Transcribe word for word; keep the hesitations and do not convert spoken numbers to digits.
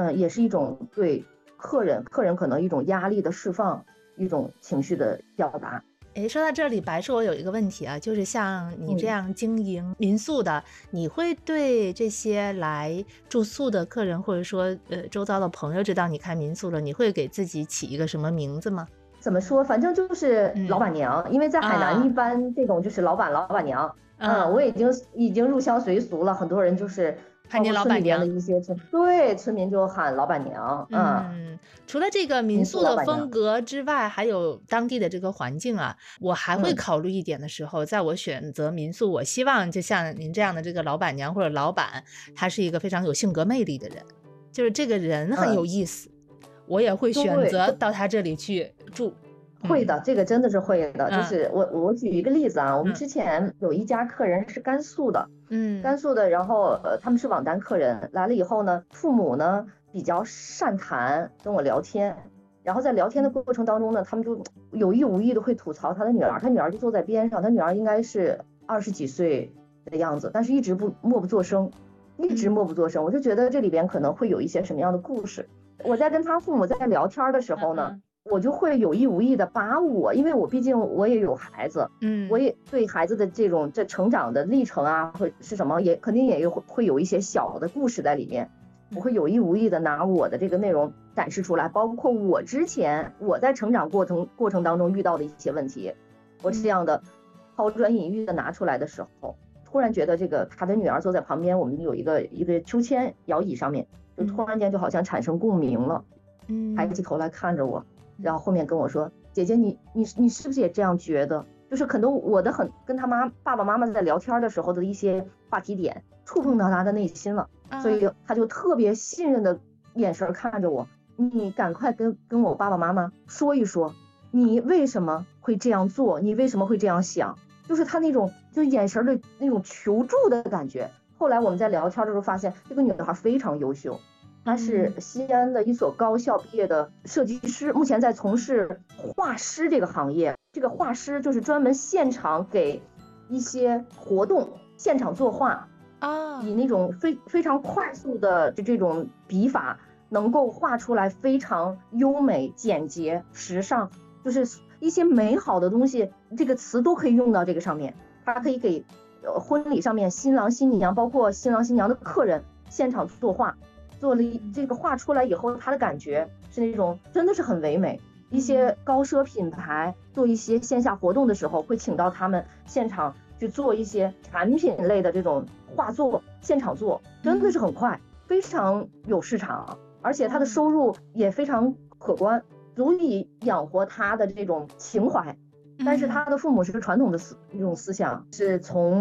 呃，也是一种对客人客人可能一种压力的释放，一种情绪的表达。 诶，说到这里，白叔，我有一个问题啊，就是像你这嗯。 样经营民宿的，你会对这些来住宿的客人，或者说，呃，周遭的朋友知道你开民宿了，你会给自己起一个什么名字吗？ 怎么说，反正就是老嗯。 板娘，因为在海南一啊。 般这种就是老板老板娘。嗯，我嗯。 已经已经入乡随俗了，很多人就是包喊你括村里边的老板娘。 一些村对，村民就喊老板娘，嗯。 嗯，除了这个民民宿宿的老板娘。 风格之外，还有当地的这个环境啊，我还会嗯。 考虑一点的时候，在我选择民宿，我希望就像您这样的这个老板娘或者老板，他是一个非常有性格魅力的人，就是这个人很有嗯。 意思，我也会选对， 择对。 到他这里去住。嗯。 会的，这个真的是会的。就嗯。 是我我举一个例子啊，我们嗯。 之前有一家客人是甘肃的， 嗯。 甘肃的，然后，呃，他们是网单客人，来了以后呢，父母呢比较善谈，跟我聊天。然后在聊天的嗯。 过程当中呢，他们就有意无意地会吐槽他的女儿，他女儿就坐在边上，他女儿应该是二十几岁的样子，但是一直不默不作声，一直嗯。 默不作声，我就觉得这里边可能会有一些什么样的故事。我在跟他父母在聊天儿的时候呢， 嗯嗯。 我就会有意无意地把我因为我毕竟我也有孩子，我嗯。 也对孩子的这种这成长的历程啊，或是什么，也肯定也有会有一些小的故事在里面。我嗯。 会有意无意地拿我的这个内容展示出来，包括我之前我在成长过程过程当中遇到的一些问题，我这嗯。 样的抛砖引玉地拿出来的时候，突然觉得这个他的女儿坐在旁边，我们有一个一个秋千摇椅上面，就嗯。 突然间就好像产生共鸣了，抬嗯。 起头来看着我，然嗯。 后后面跟我说：“姐姐你你你是不是也这样觉得？”就是很多我的很跟他妈爸爸妈妈在聊天的时候的一些话题点，触碰到他的内心了，所啊。 以他就特别信任的眼神看着我，你赶快跟跟我爸爸妈妈说一说，你为什么会这样做？你为什么会这样想？就是他那种就眼神的那种求助的感觉。后来我们在聊天的时候发现，这个女孩非常优秀，她是嗯。 西安的一所高校毕业的设计师，目前在从事画师这个行业。这个画师就是专门现场给一些活动现场作画， 啊。 以那种非非常快速的这这种笔法，能够画出来非常优美、简洁、时尚，就是一些美好的东西，这个词都可以用到这个上面。它可以给呃婚礼上面新郎新娘，包括新郎新娘的客人现场作画，做了一这个画出来以后，它的感觉是那种真的是很唯美。一些高奢品牌做一些线下活动的时候，会请到他们现场去做一些产品类的这种画作，现场做，真的是很快，非常有市场，而且他的收入也非常可观，足以养活他的这种情怀。但是他的父母是传统的思这种思想，是从